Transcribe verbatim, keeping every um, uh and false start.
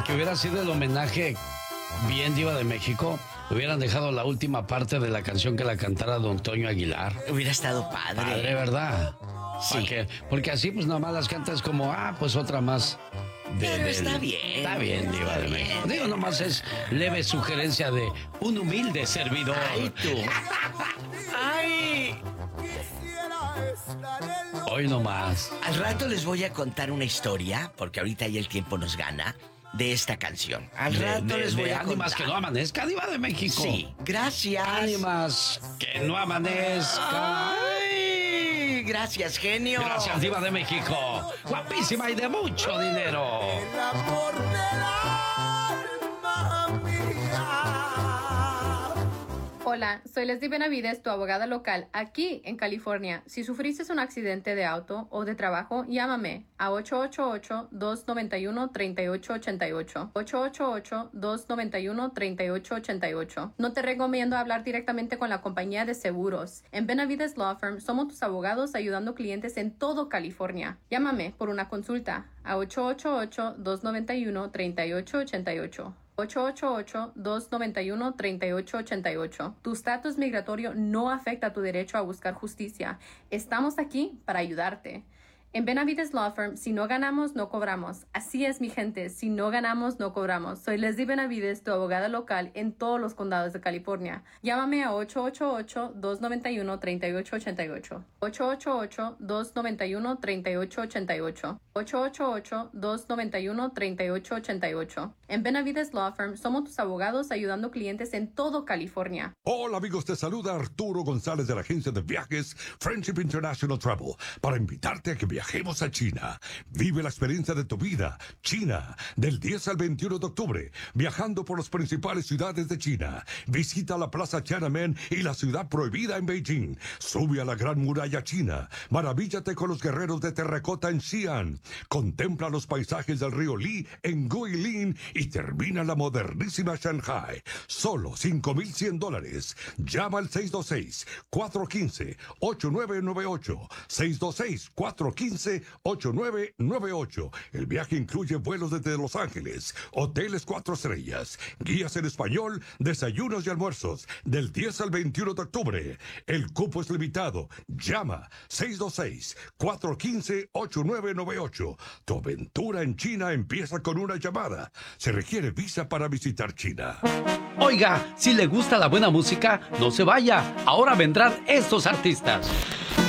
que hubiera sido el homenaje bien Diva de México, hubieran dejado la última parte de la canción que la cantara don Toño Aguilar. Hubiera estado padre. Padre, ¿verdad? Sí. Porque, porque así pues nada más las cantas como, ah, pues otra más. De, Pero del- está bien. Está bien, Diva Está de bien. México. Digo, nomás es leve sugerencia de un humilde servidor. Ay, tú. Ay. Hoy nomás. Al rato les voy a contar una historia, porque ahorita ya el tiempo nos gana, de esta canción. Al De, rato de- les voy de a ánimas contar. que no amanezca, Diva de México. Sí, gracias. Ánimas que no amanezca. Ay, gracias, genio. Gracias, Diva de México. Guapísima y de mucho dinero. El amor del alma mía. Hola, soy Leslie Benavides, tu abogada local aquí en California. Si sufriste un accidente de auto o de trabajo, llámame a ocho ocho ocho, dos nueve uno, tres ocho ocho ocho. ocho ocho ocho, dos nueve uno, tres ocho ocho ocho. No te recomiendo hablar directamente con la compañía de seguros. En Benavides Law Firm somos tus abogados ayudando clientes en todo California. Llámame por una consulta a ocho ocho ocho, dos nueve uno, tres ocho ocho ocho. ocho ocho ocho, dos nueve uno, tres ocho ocho ocho. Tu estatus migratorio no afecta tu derecho a buscar justicia. Estamos aquí para ayudarte. En Benavides Law Firm, si no ganamos, no cobramos. Así es, mi gente, si no ganamos, no cobramos. Soy Leslie Benavides, tu abogada local en todos los condados de California. Llámame a ocho ocho ocho, dos nueve uno, tres ocho ocho ocho. ocho ocho ocho, dos nueve uno, tres ocho ocho ocho. ocho ocho ocho, dos nueve uno, tres ocho ocho ocho. En Benavides Law Firm, somos tus abogados ayudando clientes en todo California. Hola amigos, te saluda Arturo González de la agencia de viajes Friendship International Travel para invitarte a que viajemos a China. Vive la experiencia de tu vida. China, del diez al veintiuno de octubre, viajando por las principales ciudades de China. Visita la Plaza Tiananmen y la ciudad prohibida en Beijing. Sube a la Gran Muralla China. Maravíllate con los guerreros de terracota en Xi'an. Contempla los paisajes del río Li en Guilin y termina la modernísima Shanghai. Solo cinco mil cien dólares. Llama al seis dos seis, cuatro uno cinco, ocho nueve nueve ocho. seis dos seis, cuatro uno cinco, ocho nueve nueve ocho. El viaje incluye vuelos desde Los Ángeles, hoteles cuatro estrellas, guías en español, desayunos y almuerzos, del diez al veintiuno de octubre. El cupo es limitado. Llama seis dos seis, cuatro uno cinco, ocho nueve nueve ocho. Tu aventura en China empieza con una llamada. Se requiere visa para visitar China. Oiga, si le gusta la buena música, no se vaya. Ahora vendrán estos artistas.